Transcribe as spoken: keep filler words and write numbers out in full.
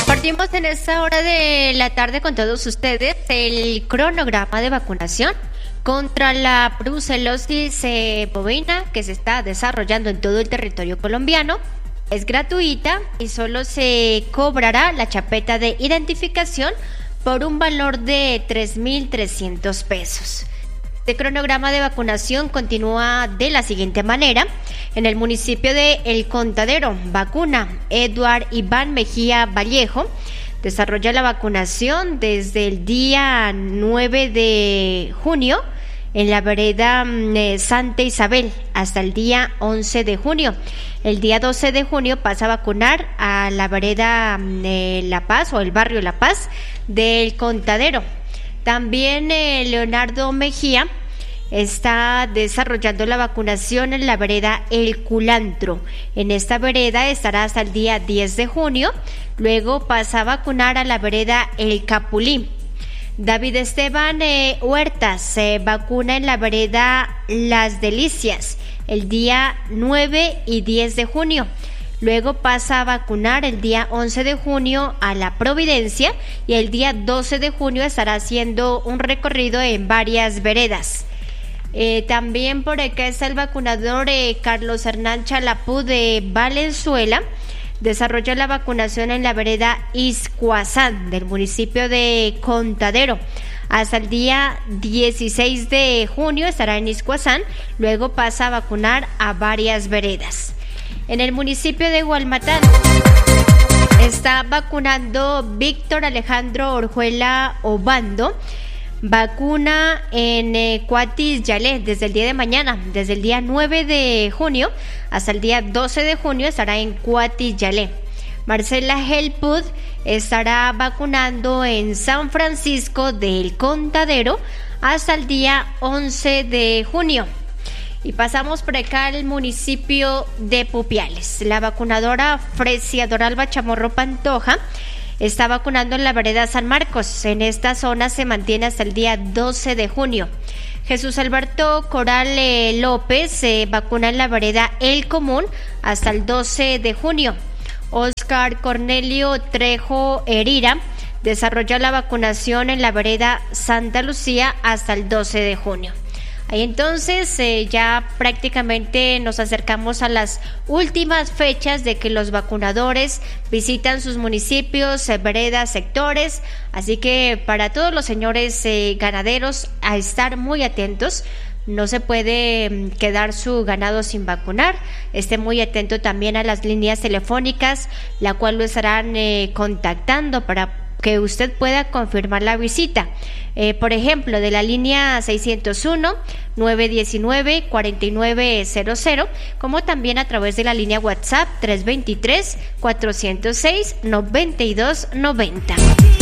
Compartimos en esta hora de la tarde con todos ustedes el cronograma de vacunación contra la brucelosis eh, bovina que se está desarrollando en todo el territorio colombiano. Es gratuita y solo se cobrará la chapeta de identificación por un valor de tres mil trescientos pesos. Este cronograma de vacunación continúa de la siguiente manera. En el municipio de El Contadero, vacuna Eduard Iván Mejía Vallejo. Desarrolla la vacunación desde el día nueve de junio en la vereda eh, Santa Isabel hasta el día once de junio. El día doce de junio pasa a vacunar a la vereda eh, La Paz o el barrio La Paz del Contadero. También eh, Leonardo Mejía está desarrollando la vacunación en la vereda El Culantro. En esta vereda estará hasta el día diez de junio. Luego pasa a vacunar a la vereda El Capulí. David Esteban eh, Huertas se eh, vacuna en la vereda Las Delicias el día nueve y diez de junio. Luego pasa a vacunar el día once de junio a La Providencia y el día doce de junio estará haciendo un recorrido en varias veredas. Eh, también por acá está el vacunador eh, Carlos Hernán Chalapú de Valenzuela. Desarrolla la vacunación en la vereda Iscuazán del municipio de Contadero. Hasta el día dieciséis de junio estará en Iscuazán, luego pasa a vacunar a varias veredas. En el municipio de Gualmatán está vacunando Víctor Alejandro Orjuela Obando. Vacuna en eh, Cuatis Yalé desde el día de mañana, desde el día nueve de junio hasta el día doce de junio estará en Cuatis Yalé. Marcela Helpud estará vacunando en San Francisco del Contadero hasta el día once de junio. Y pasamos por acá al municipio de Pupiales. La vacunadora Fresia Doralba Chamorro Pantoja está vacunando en la vereda San Marcos. En esta zona se mantiene hasta el día doce de junio. Jesús Alberto Coral eh, López se eh, vacuna en la vereda El Común hasta el doce de junio. Oscar Cornelio Trejo Herira desarrolla la vacunación en la vereda Santa Lucía hasta el doce de junio. Ahí entonces eh, ya prácticamente nos acercamos a las últimas fechas de que los vacunadores visitan sus municipios, eh, veredas, sectores. Así que para todos los señores eh, ganaderos, a estar muy atentos. No se puede quedar su ganado sin vacunar. Esté muy atento también a las líneas telefónicas, la cual lo estarán eh, contactando para que usted pueda confirmar la visita. Eh, por ejemplo, de la línea seiscientos uno, nueve diecinueve, cuarenta y nueve cero cero, como también a través de la línea WhatsApp tres dos tres, cuatrocientos seis, noventa y dos noventa.